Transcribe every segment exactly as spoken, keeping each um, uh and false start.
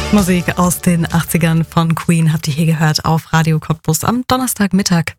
Musik aus den achtzigern von Queen habt ihr hier gehört auf Radio Cottbus am Donnerstagmittag.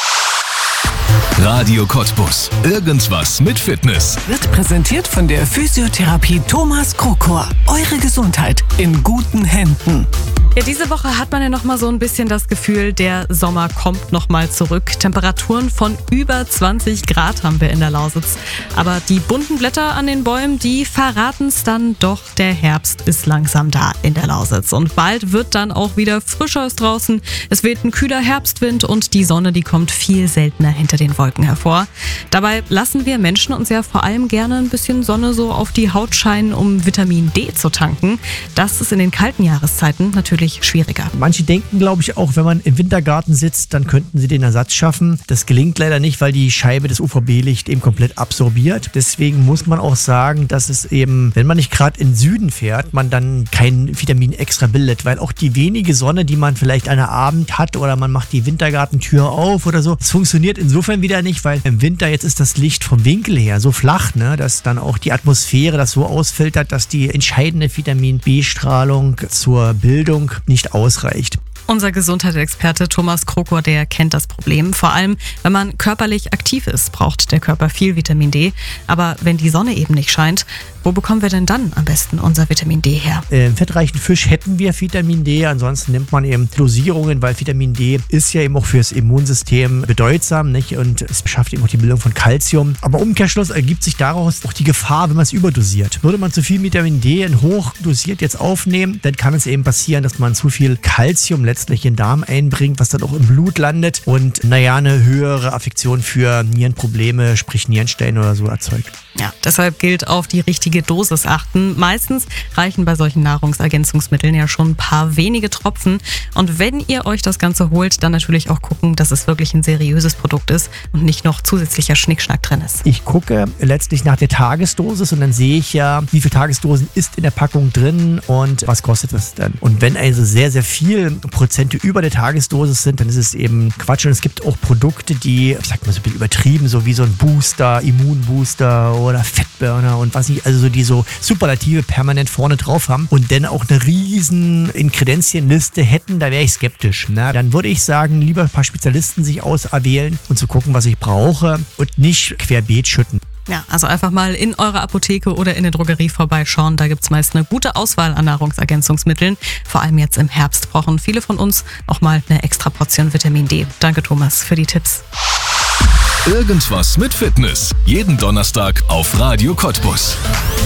Radio Cottbus. Irgendwas mit Fitness. Wird präsentiert von der Physiotherapie Thomas Krokor. Eure Gesundheit in guten Händen. Ja, diese Woche hat man ja noch mal so ein bisschen das Gefühl, der Sommer kommt noch mal zurück. Temperaturen von über zwanzig Grad haben wir in der Lausitz. Aber die bunten Blätter an den Bäumen, die verraten es dann doch, der Herbst ist langsam da in der Lausitz. Und bald wird dann auch wieder frischer draußen. Es weht ein kühler Herbstwind und die Sonne, die kommt viel seltener hinter den Wolken hervor. Dabei lassen wir Menschen uns ja vor allem gerne ein bisschen Sonne so auf die Haut scheinen, um Vitamin D zu tanken. Das ist in den kalten Jahreszeiten natürlich schwieriger. Manche denken, glaube ich, auch, wenn man im Wintergarten sitzt, dann könnten sie den Ersatz schaffen. Das gelingt leider nicht, weil die Scheibe des U V B-Licht eben komplett absorbiert. Deswegen muss man auch sagen, dass es eben, wenn man nicht gerade in den Süden fährt, man dann kein Vitamin extra bildet, weil auch die wenige Sonne, die man vielleicht an der Abend hat oder man macht die Wintergartentür auf oder so, das funktioniert insofern wieder nicht, weil im Winter jetzt ist das Licht vom Winkel her so flach, ne, dass dann auch die Atmosphäre das so ausfiltert, dass die entscheidende Vitamin B-Strahlung zur Bildung nicht ausreicht. Unser Gesundheitsexperte Thomas Krokor, der kennt das Problem. Vor allem, wenn man körperlich aktiv ist, braucht der Körper viel Vitamin D. Aber wenn die Sonne eben nicht scheint, wo bekommen wir denn dann am besten unser Vitamin D her? Im fettreichen Fisch hätten wir Vitamin D, ansonsten nimmt man eben Dosierungen, weil Vitamin D ist ja eben auch fürs Immunsystem bedeutsam, nicht? Und es beschafft eben auch die Bildung von Kalzium. Aber im Umkehrschluss ergibt sich daraus auch die Gefahr, wenn man es überdosiert. Würde man zu viel Vitamin D in hoch dosiert jetzt aufnehmen, dann kann es eben passieren, dass man zu viel Kalzium letztlich in den Darm einbringt, was dann auch im Blut landet und naja, eine höhere Affektion für Nierenprobleme, sprich Nierensteine oder so erzeugt. Ja, deshalb gilt auf die richtige Dosis achten. Meistens reichen bei solchen Nahrungsergänzungsmitteln ja schon ein paar wenige Tropfen. Und wenn ihr euch das Ganze holt, dann natürlich auch gucken, dass es wirklich ein seriöses Produkt ist und nicht noch zusätzlicher Schnickschnack drin ist. Ich gucke letztlich nach der Tagesdosis und dann sehe ich ja, wie viel Tagesdosen ist in der Packung drin und was kostet das denn. Und wenn also sehr, sehr viel Prozente über der Tagesdosis sind, dann ist es eben Quatsch. Und es gibt auch Produkte, die, ich sag mal so ein bisschen übertrieben, so wie so ein Booster, Immunbooster oder Fettburner und was nicht, also so die so Superlative permanent vorne drauf haben und dann auch eine riesen Ingredienzienliste hätten, da wäre ich skeptisch. Ne? Dann würde ich sagen, lieber ein paar Spezialisten sich auserwählen und zu gucken, was ich brauche und nicht querbeet schütten. Ja, also einfach mal in eurer Apotheke oder in der Drogerie vorbeischauen. Da gibt's meist eine gute Auswahl an Nahrungsergänzungsmitteln. Vor allem jetzt im Herbst brauchen viele von uns auch mal eine extra Portion Vitamin D. Danke, Thomas, für die Tipps. Irgendwas mit Fitness. Jeden Donnerstag auf Radio Cottbus.